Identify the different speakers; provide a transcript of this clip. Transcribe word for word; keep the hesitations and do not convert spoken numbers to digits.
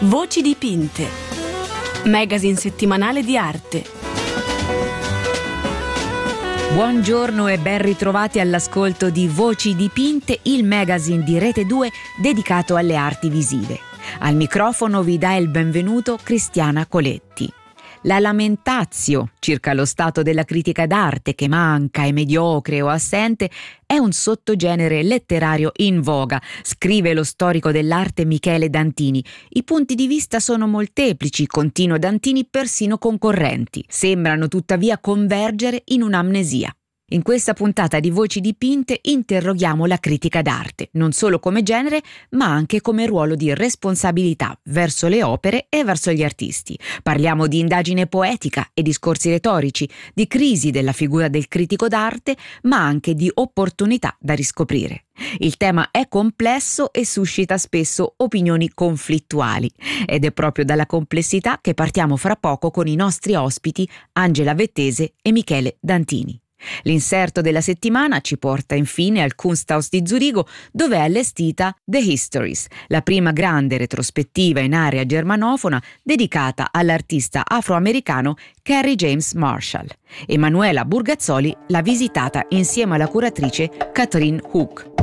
Speaker 1: Voci dipinte. Magazine settimanale di arte.
Speaker 2: Buongiorno e ben ritrovati all'ascolto di Voci dipinte, il magazine di Rete due dedicato alle arti visive. Al microfono vi dà il benvenuto Cristiana Coletti. La lamentatio circa lo stato della critica d'arte che manca, è mediocre o assente, è un sottogenere letterario in voga, scrive lo storico dell'arte Michele Dantini. I punti di vista sono molteplici, continua Dantini, persino concorrenti. Sembrano tuttavia convergere in un'amnesia. In questa puntata di Voci dipinte interroghiamo la critica d'arte, non solo come genere, ma anche come ruolo di responsabilità verso le opere e verso gli artisti. Parliamo di indagine poetica e discorsi retorici, di crisi della figura del critico d'arte, ma anche di opportunità da riscoprire. Il tema è complesso e suscita spesso opinioni conflittuali, ed è proprio dalla complessità che partiamo fra poco con i nostri ospiti Angela Vettese e Michele Dantini. L'inserto della settimana ci porta infine al Kunsthaus di Zurigo, dove è allestita The Histories, la prima grande retrospettiva in area germanofona dedicata all'artista afroamericano Kerry James Marshall. Emanuela Burgazzoli l'ha visitata insieme alla curatrice Catherine Hook.